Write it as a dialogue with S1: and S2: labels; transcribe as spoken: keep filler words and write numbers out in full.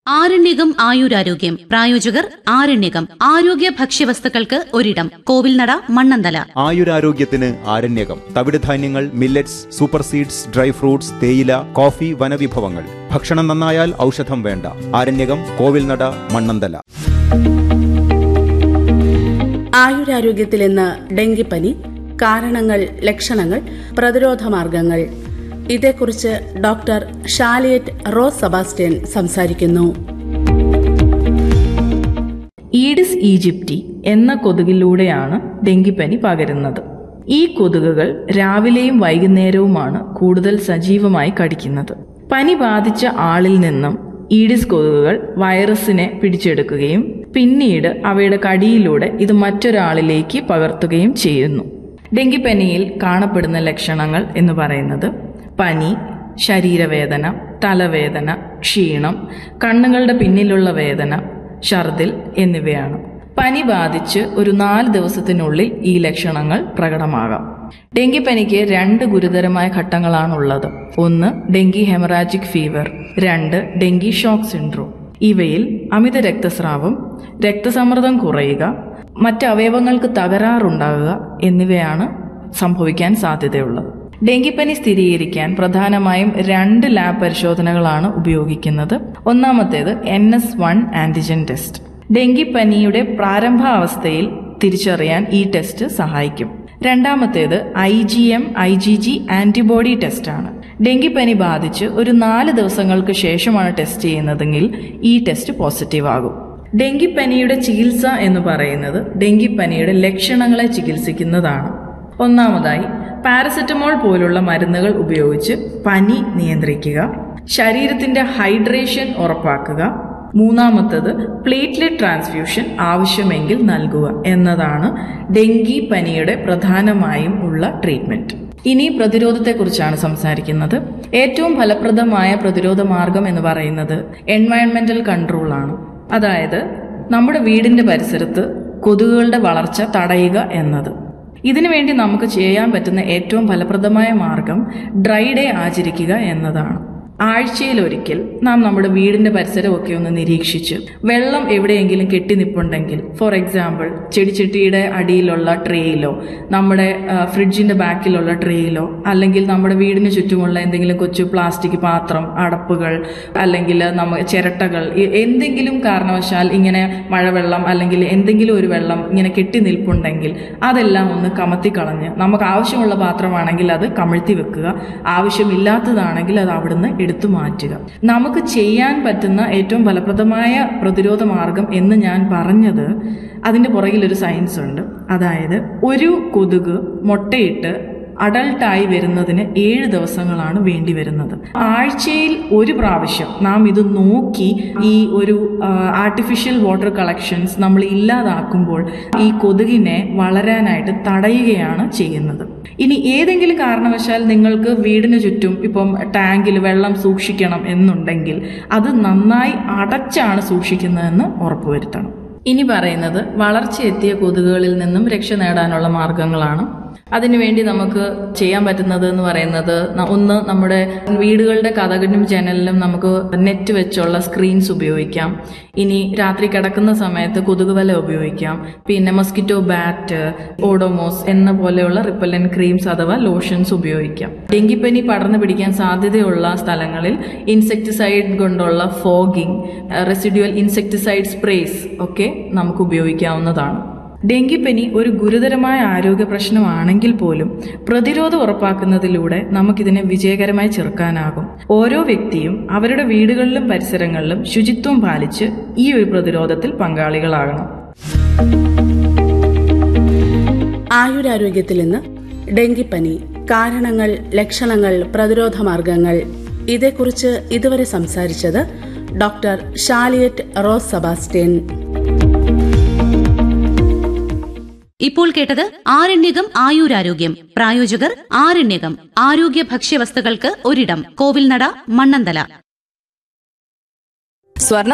S1: ആരണ്യകം ആയുരാരോഗ്യം പ്രായോജകർ ആരണ്യകം ആരോഗ്യ ഭക്ഷ്യവസ്തുക്കൾക്ക് ഒരിടം Kovilnada Mannanthala.
S2: ആയുരാരോഗ്യത്തിന് Aryanayakam തവിടുധാന്യങ്ങൾ, millets, super seeds, dry fruits, തേയില, കോഫി, വനവിഭവങ്ങൾ. ഭക്ഷണം നന്നായാൽ ഔഷധം വേണ്ട. ആരണ്യകം, കോവിൽനട, മണ്ണന്തല.
S3: ആയുരാരോഗ്യത്തിൽ ഇന്ന് ഡെങ്കിപ്പനി, കാരണങ്ങൾ, ലക്ഷണങ്ങൾ, പ്രതിരോധ മാർഗങ്ങൾ. ഇതേക്കുറിച്ച് ഡോക്ടർ ഷാലിയറ്റ് റോസ് സെബാസ്റ്റ്യൻ സംസാരിക്കുന്നു.
S4: ഈഡിസ് ഈജിപ്റ്റി എന്ന കൊതുകിലൂടെയാണ് ഡെങ്കിപ്പനി പകരുന്നത്. ഈ കൊതുകുകൾ രാവിലെയും വൈകുന്നേരവുമാണ് കൂടുതൽ സജീവമായി കടിക്കുന്നത്. പനി ബാധിച്ച ആളിൽ നിന്നും ഈഡിസ് കൊതുകുകൾ വൈറസിനെ പിടിച്ചെടുക്കുകയും പിന്നീട് അവയുടെ കടിയിലൂടെ ഇത് മറ്റൊരാളിലേക്ക് പകർത്തുകയും ചെയ്യുന്നു. ഡെങ്കിപ്പനിയിൽ കാണപ്പെടുന്ന ലക്ഷണങ്ങൾ എന്ന് പറയുന്നത് പനി, ശരീരവേദന, തലവേദന, ക്ഷീണം, കണ്ണുകളുടെ പിന്നിലുള്ള വേദന, ഛർദിൽ എന്നിവയാണ്. പനി ബാധിച്ച് ഒരു നാല് ദിവസത്തിനുള്ളിൽ ഈ ലക്ഷണങ്ങൾ പ്രകടമാകാം. ഡെങ്കിപ്പനിക്ക് രണ്ട് ഗുരുതരമായ ഘട്ടങ്ങളാണുള്ളത്. ഒന്ന് ഡെങ്കി ഹെമറാജിക് ഫീവർ, രണ്ട് ഡെങ്കി ഷോക്ക് സിൻഡ്രോം. ഇവയിൽ അമിത രക്തസ്രാവം, രക്തസമ്മർദ്ദം കുറയുക, മറ്റ് അവയവങ്ങൾക്ക് തകരാറുണ്ടാകുക എന്നിവയാണ് സംഭവിക്കാൻ സാധ്യതയുള്ളത്. ഡെങ്കിപ്പനി സ്ഥിരീകരിക്കാൻ പ്രധാനമായും രണ്ട് ലാബ് പരിശോധനകളാണ് ഉപയോഗിക്കുന്നത്. ഒന്നാമത്തേത് N S one antigen test. ഡെങ്കിപ്പനിയുടെ പ്രാരംഭാവസ്ഥയിൽ തിരിച്ചറിയാൻ ഈ ടെസ്റ്റ് സഹായിക്കും. രണ്ടാമത്തേത് I G M I G G antibody ടെസ്റ്റാണ്. ഡെങ്കിപ്പനി ബാധിച്ച് ഒരു നാല് ദിവസങ്ങൾക്ക് ശേഷമാണ് ടെസ്റ്റ് ചെയ്യുന്നതെങ്കിൽ ഈ ടെസ്റ്റ് പോസിറ്റീവ് ആകും. ഡെങ്കിപ്പനിയുടെ ചികിത്സ എന്ന് പറയുന്നത് ഡെങ്കിപ്പനിയുടെ ലക്ഷണങ്ങളെ ചികിത്സിക്കുന്നതാണ്. ഒന്നാമതായി പാരസെറ്റമോൾ പോലുള്ള മരുന്നുകൾ ഉപയോഗിച്ച് പനി നിയന്ത്രിക്കുക, ശരീരത്തിന്റെ ഹൈഡ്രേഷൻ ഉറപ്പാക്കുക. മൂന്നാമത്തത് പ്ലേറ്റ്ലെറ്റ് ട്രാൻസ്ഫ്യൂഷൻ ആവശ്യമെങ്കിൽ നൽകുക എന്നതാണ് ഡെങ്കി പനിയുടെ പ്രധാനമായും ഉള്ള ട്രീറ്റ്മെന്റ്. ഇനി പ്രതിരോധത്തെക്കുറിച്ചാണ് സംസാരിക്കുന്നത്. ഏറ്റവും ഫലപ്രദമായ പ്രതിരോധ മാർഗം എന്ന് പറയുന്നത് എൻവയൺമെന്റൽ കൺട്രോൾ ആണ്. അതായത് നമ്മുടെ വീടിന്റെ പരിസരത്ത് കൊതുകുകളുടെ വളർച്ച തടയുക എന്നത്. ഇതിനുവേണ്ടി നമുക്ക് ചെയ്യാൻ പറ്റുന്ന ഏറ്റവും ഫലപ്രദമായ മാർഗം ഡ്രൈ ഡേ ആചരിക്കുക എന്നതാണ്. ആഴ്ചയിലൊരിക്കൽ നാം നമ്മുടെ വീടിന്റെ പരിസരമൊക്കെ ഒന്ന് നിരീക്ഷിച്ച് വെള്ളം എവിടെയെങ്കിലും കെട്ടിനിപ്പുണ്ടെങ്കിൽ, ഫോർ എക്സാമ്പിൾ ചെടിച്ചട്ടിയുടെ അടിയിലുള്ള ട്രേയിലോ നമ്മുടെ ഫ്രിഡ്ജിന്റെ ബാക്കിലുള്ള ട്രേയിലോ അല്ലെങ്കിൽ നമ്മുടെ വീടിന് ചുറ്റുമുള്ള എന്തെങ്കിലും കൊച്ചു പ്ലാസ്റ്റിക് പാത്രം, അടപ്പുകൾ അല്ലെങ്കിൽ നമ്മ ചിരട്ടകൾ, എന്തെങ്കിലും കാരണവശാൽ ഇങ്ങനെ മഴവെള്ളം അല്ലെങ്കിൽ എന്തെങ്കിലും ഒരു വെള്ളം ഇങ്ങനെ കെട്ടി നിൽപ്പുണ്ടെങ്കിൽ അതെല്ലാം ഒന്ന് കമത്തിക്കളഞ്ഞ്, നമുക്ക് ആവശ്യമുള്ള പാത്രമാണെങ്കിൽ അത് കമഴ്ത്തി വെക്കുക, ആവശ്യമില്ലാത്തതാണെങ്കിൽ അത് അവിടുന്ന് എടുത്തു മാറ്റുക. നമുക്ക് ചെയ്യാൻ പറ്റുന്ന ഏറ്റവും ഫലപ്രദമായ പ്രതിരോധ മാർഗം എന്ന് ഞാൻ പറഞ്ഞത് അതിന്റെ പുറകിൽ ഒരു സയൻസ് ഉണ്ട്. അതായത് ഒരു കൊതുക് മുട്ടയിട്ട് അഡൾട്ടായി വരുന്നതിന് ഏഴ് ദിവസങ്ങളാണ് വേണ്ടി വരുന്നത്. ആഴ്ചയിൽ ഒരു പ്രാവശ്യം നാം ഇത് നോക്കി ഈ ഒരു ആർട്ടിഫിഷ്യൽ വാട്ടർ കളക്ഷൻസ് നമ്മൾ ഇല്ലാതാക്കുമ്പോൾ ഈ കൊതുകിനെ വളരാനായിട്ട് തടയുകയാണ് ചെയ്യുന്നത്. ഇനി ഏതെങ്കിലും കാരണവശാൽ നിങ്ങൾക്ക് വീടിന് ചുറ്റും ഇപ്പം ടാങ്കിൽ വെള്ളം സൂക്ഷിക്കണം എന്നുണ്ടെങ്കിൽ അത് നന്നായി അടച്ചാണ് സൂക്ഷിക്കുന്നതെന്ന് ഉറപ്പുവരുത്തണം. ഇനി പറയുന്നത് വളർച്ചയെത്തിയ കൊതുകുകളിൽ നിന്നും രക്ഷ നേടാനുള്ള മാർഗങ്ങളാണ്. അതിനുവേണ്ടി നമുക്ക് ചെയ്യാൻ പറ്റുന്നത് എന്ന് പറയുന്നത്, ഒന്ന് നമ്മുടെ വീടുകളുടെ കതകിനും ജനലിലും നമുക്ക് നെറ്റ് വെച്ചുള്ള സ്ക്രീൻസ് ഉപയോഗിക്കാം. ഇനി രാത്രി കിടക്കുന്ന സമയത്ത് കൊതുകുവല ഉപയോഗിക്കാം. പിന്നെ മസ്കിറ്റോ ബാറ്റ്, ഓഡോമോസ് എന്ന പോലെയുള്ള റിപ്പല്ലന്റ് ക്രീംസ് അഥവാ ലോഷൻസ് ഉപയോഗിക്കാം. ഡെങ്കിപ്പനി പടർന്നു പിടിക്കാൻ സാധ്യതയുള്ള സ്ഥലങ്ങളിൽ ഇൻസെക്ടിസൈഡ് കൊണ്ടുള്ള ഫോഗിംഗ്, റെസിഡ്യുവൽ ഇൻസെക്ടിസൈഡ് സ്പ്രേസ് ഒക്കെ നമുക്ക് ഉപയോഗിക്കാവുന്നതാണ്. ഡെങ്കിപ്പനി ഒരു ഗുരുതരമായ ആരോഗ്യ പ്രശ്നമാണെങ്കിൽ പോലും പ്രതിരോധം ഉറപ്പാക്കുന്നതിലൂടെ നമുക്കിതിനെ വിജയകരമായി ചെറുക്കാനാകും. ഓരോ വ്യക്തിയും അവരുടെ വീടുകളിലും പരിസരങ്ങളിലും ശുചിത്വം പാലിച്ച് ഈ ഒരു പ്രതിരോധത്തിൽ പങ്കാളികളാകണം.
S3: ആയുരാരോഗ്യത്തിൽ ഇന്ന് ഡെങ്കിപ്പനി, കാരണങ്ങൾ, ലക്ഷണങ്ങൾ, പ്രതിരോധ മാർഗങ്ങൾ. ഇതേക്കുറിച്ച് ഇതുവരെ സംസാരിച്ചത് ഡോക്ടർ ഷാലിയറ്റ് റോസ് സെബാസ്റ്റ്യൻ.
S1: ഇപ്പോൾ കേട്ടത് ആരണ്യകം ആയുരാരോഗ്യം പ്രായോജകർ ആരണ്യകം ആരോഗ്യ ഭക്ഷ്യവസ്തുക്കൾക്ക് ഒരിടം കോവിൽനട മണ്ണന്തല.
S4: സ്വർണ്ണ